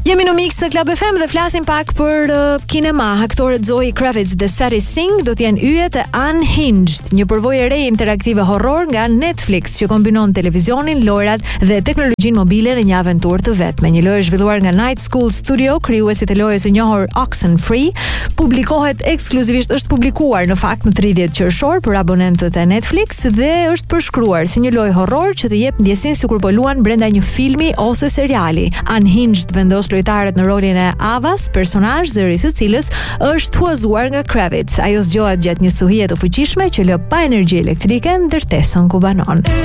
Jemi në Mix Club FM dhe flasim pak për kinema. Aktorët Zoe Kravitz dhe Sadie Singh do t'jenë yjet e Unhinged, një përvojë e re interaktive horror nga Netflix që kombinon televizionin, lojrat dhe teknologjinë mobile në një aventurë të vetme. Një lojë zhvilluar nga Night School Studio, krijuesit e lojës së njohur Oxenfree, publikohet ekskluzivisht, është publikuar në fakt në 30 qershor për abonentët e Netflix dhe është përshkruar si një lojë horror që të jep ndjesinë sikur po luan brenda një filmi ose seriali. Unhinged vendos lojtarët në rolin e Avas, personazh zëri së cilës është huazuar nga Kravitz. Ajo zgjohet gjatë një stuhie të fuqishme që lë pa energji elektrike ndërtesën ku banon.